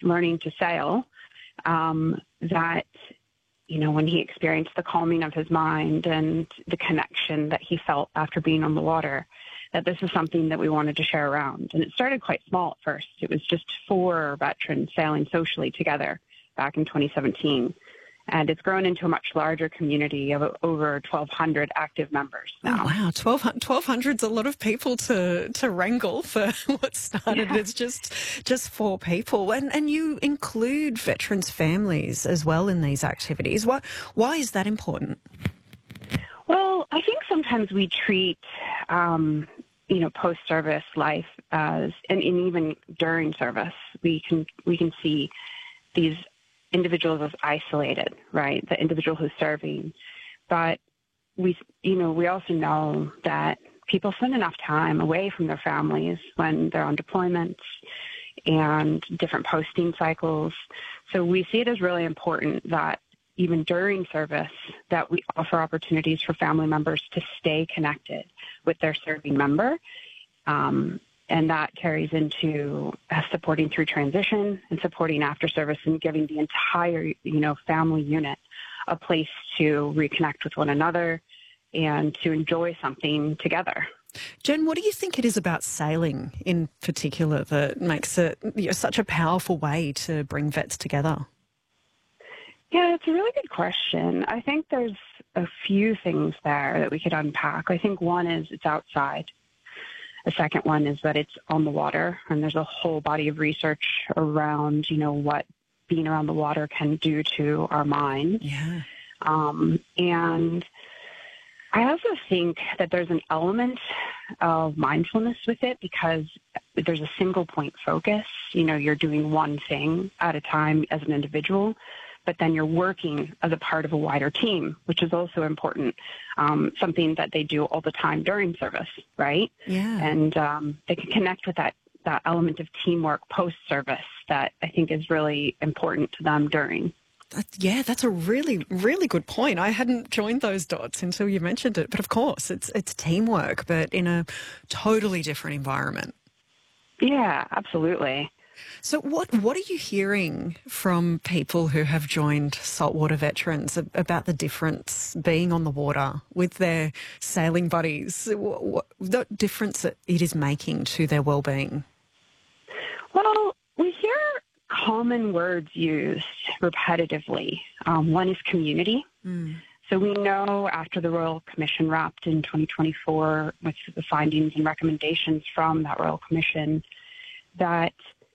learning to sail, that, when he experienced the calming of his mind and the connection that he felt after being on the water, that this is something that we wanted to share around. And it started quite small at first. It was just 4 veterans sailing socially together back in 2017. And it's grown into a much larger community of over 1,200 active members now. Oh, wow. 1,200's a lot of people to wrangle for what started as just 4 people. And you include veterans' families as well in these activities. Why is that important? Well, I think sometimes we treat, post-service life as, and even during service, we can see these individuals as isolated, right? The individual who's serving. But we also know that people spend enough time away from their families when they're on deployments and different posting cycles. So we see it as really important that even during service, that we offer opportunities for family members to stay connected with their serving member. And that carries into supporting through transition and supporting after service and giving the entire, family unit a place to reconnect with one another and to enjoy something together. Jen, what do you think it is about sailing in particular that makes it such a powerful way to bring vets together? Yeah, it's a really good question. I think there's a few things there that we could unpack. I think one is it's outside. The second one is that it's on the water, and there's a whole body of research around, what being around the water can do to our minds. Yeah. And I also think that there's an element of mindfulness with it because there's a single point focus. You're doing one thing at a time as an individual, but then you're working as a part of a wider team, which is also important, something that they do all the time during service, right? Yeah. And they can connect with that element of teamwork post-service that I think is really important to them during. That's a really, really good point. I hadn't joined those dots until you mentioned it. But of course, it's teamwork, but in a totally different environment. Yeah, absolutely. So what are you hearing from people who have joined saltwater veterans about the difference being on the water with their sailing buddies? What difference it is making to their well-being? Well, we hear common words used repetitively. One is community. So we know after the Royal Commission wrapped in 2024 with the findings and recommendations from that Royal Commission that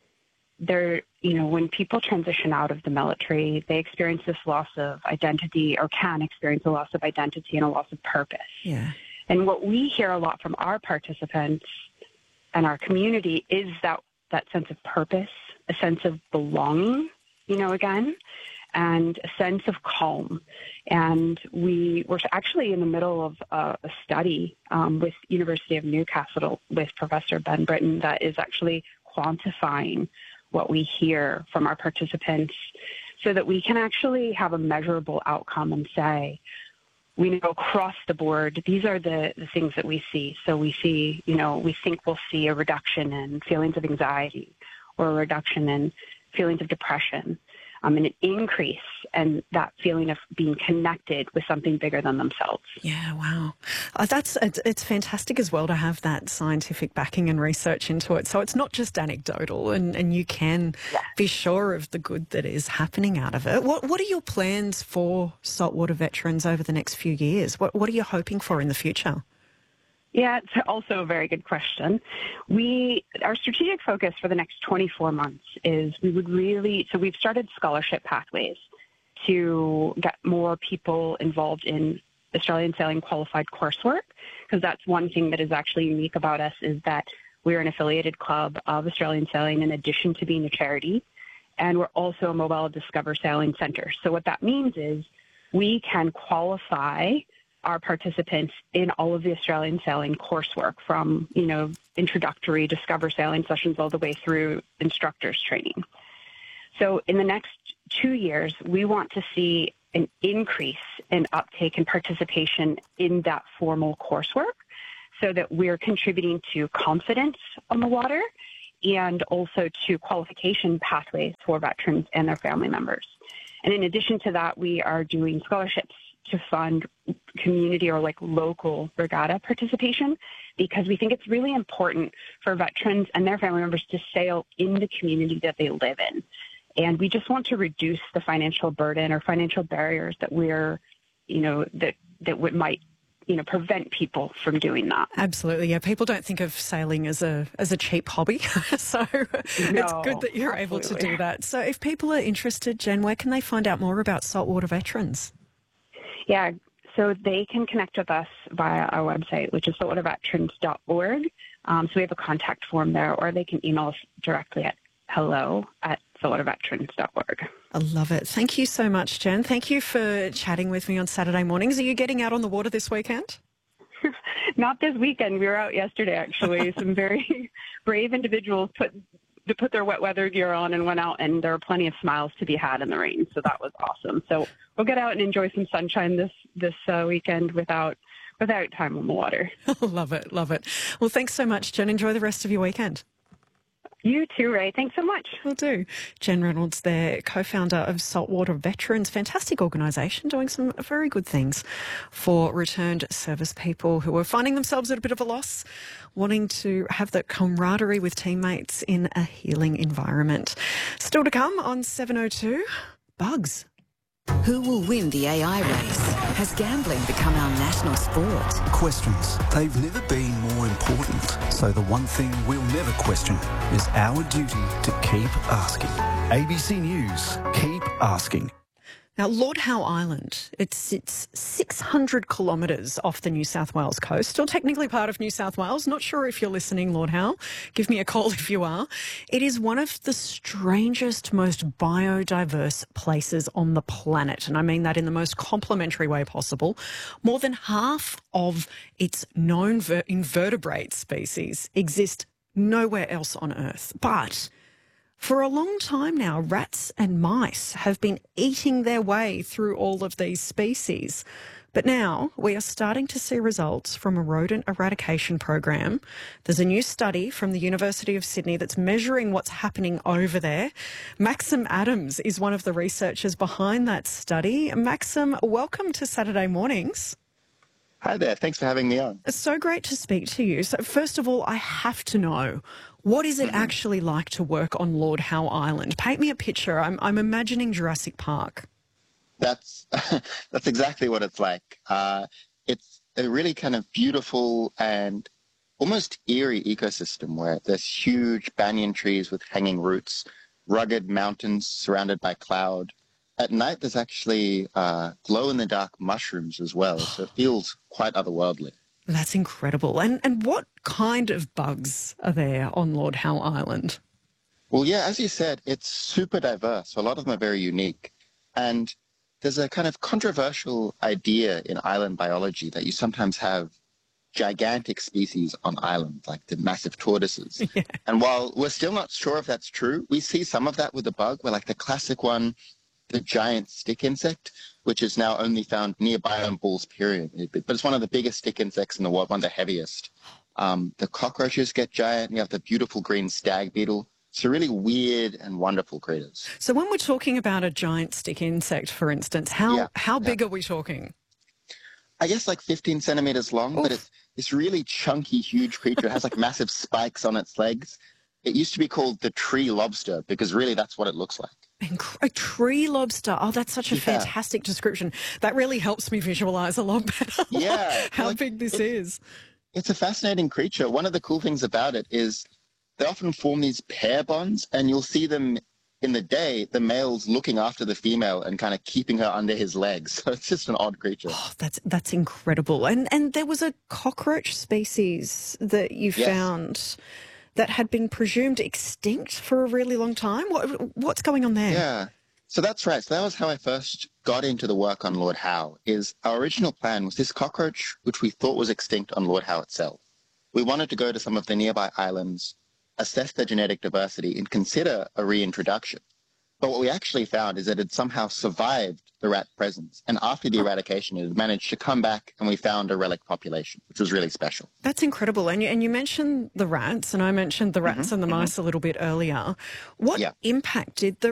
when people transition out of the military, they experience this loss of identity or can experience a loss of identity and a loss of purpose. Yeah. And what we hear a lot from our participants and our community is that sense of purpose, a sense of belonging, again, and a sense of calm. And we were actually in the middle of a study with University of Newcastle with Professor Ben Britton that is actually quantifying what we hear from our participants so that we can actually have a measurable outcome and say, we know across the board, these are the things that we see. So we see, we think we'll see a reduction in feelings of anxiety or a reduction in feelings of depression, and an increase in that feeling of being connected with something bigger than themselves. Yeah, wow. It's fantastic as well to have that scientific backing and research into it. So it's not just anecdotal and you can be sure of the good that is happening out of it. What are your plans for saltwater veterans over the next few years? What are you hoping for in the future? Yeah, it's also a very good question. Our strategic focus for the next 24 months is we've started scholarship pathways to get more people involved in Australian Sailing qualified coursework, because that's one thing that is actually unique about us is that we're an affiliated club of Australian Sailing in addition to being a charity, and we're also a mobile Discover Sailing Centre. So what that means is we can qualify our participants in all of the Australian Sailing coursework from, introductory Discover Sailing sessions all the way through instructors training. So in the next 2 years, we want to see an increase in uptake and participation in that formal coursework so that we're contributing to confidence on the water and also to qualification pathways for veterans and their family members. And in addition to that, we are doing scholarships to fund community or local regatta participation, because we think it's really important for veterans and their family members to sail in the community that they live in. And we just want to reduce the financial burden or financial barriers that might prevent people from doing that. Absolutely. Yeah. People don't think of sailing as a cheap hobby. So it's good that you're able to do that. So if people are interested, Jen, where can they find out more about saltwater veterans? Yeah. So they can connect with us via our website, which is saltwaterveterans.org. So we have a contact form there, or they can email us directly at hello@saltwaterveterans.org. I love it. Thank you so much, Jen. Thank you for chatting with me on Saturday mornings. Are you getting out on the water this weekend? Not this weekend. We were out yesterday, actually. Some very brave individuals put their wet weather gear on and went out, and there were plenty of smiles to be had in the rain. So that was awesome. So we'll get out and enjoy some sunshine this weekend without time on the water. Love it. Love it. Well, thanks so much, Jen. Enjoy the rest of your weekend. You too, Ray. Thanks so much. Will do. Jen Reynolds there, co-founder of Saltwater Veterans, fantastic organisation doing some very good things for returned service people who are finding themselves at a bit of a loss, wanting to have that camaraderie with teammates in a healing environment. Still to come on 7:02, bugs. Who will win the AI race? Has gambling become our national sport? Questions. They've never been more important. So the one thing we'll never question is our duty to keep asking. ABC News. Keep asking. Now, Lord Howe Island, it sits 600 kilometres off the New South Wales coast, still technically part of New South Wales. Not sure if you're listening, Lord Howe. Give me a call if you are. It is one of the strangest, most biodiverse places on the planet, and I mean that in the most complimentary way possible. More than half of its known invertebrate species exist nowhere else on Earth, but for a long time now, rats and mice have been eating their way through all of these species. But now we are starting to see results from a rodent eradication program. There's a new study from the University of Sydney that's measuring what's happening over there. Maxim Adams is one of the researchers behind that study. Maxim, welcome to Saturday Mornings. Hi there. Thanks for having me on. It's so great to speak to you. So first of all, I have to know, what is it actually like to work on Lord Howe Island? Paint me a picture. I'm imagining Jurassic Park. That's exactly what it's like. It's a really kind of beautiful and almost eerie ecosystem where there's huge banyan trees with hanging roots, rugged mountains surrounded by cloud. At night, there's actually glow-in-the-dark mushrooms as well, so it feels quite otherworldly. That's incredible. And what kind of bugs are there on Lord Howe Island? Well, yeah, as you said, it's super diverse. So a lot of them are very unique. And there's a kind of controversial idea in island biology that you sometimes have gigantic species on islands, like the massive tortoises. Yeah. And while we're still not sure if that's true, we see some of that with the bug, where like the classic one, the giant stick insect, which is now only found nearby on Bull's Pier. But it's one of the biggest stick insects in the world, one of the heaviest. The cockroaches get giant. You have the beautiful green stag beetle. So really weird and wonderful critters. So when we're talking about a giant stick insect, for instance, how big are we talking? I guess like 15 centimeters long, but it's this really chunky, huge creature. It has like massive spikes on its legs. It used to be called the tree lobster because really that's what it looks like. A tree lobster. Oh, that's such a fantastic description. That really helps me visualize a lot better how big this is. It's a fascinating creature. One of the cool things about it is they often form these pair bonds, and you'll see them in the day, the male's looking after the female and kind of keeping her under his legs. So it's just an odd creature. Oh, that's incredible. And there was a cockroach species that you found that had been presumed extinct for a really long time. What's going on there? Yeah, so that's right. So that was how I first got into the work on Lord Howe. Is our original plan was this cockroach, which we thought was extinct on Lord Howe itself. We wanted to go to some of the nearby islands, assess their genetic diversity, and consider a reintroduction. But what we actually found is that it somehow survived the rat presence. And after the eradication, it had managed to come back, and we found a relic population, which was really special. That's incredible. And you mentioned the rats, and I mentioned the rats and the mice a little bit earlier. What impact did the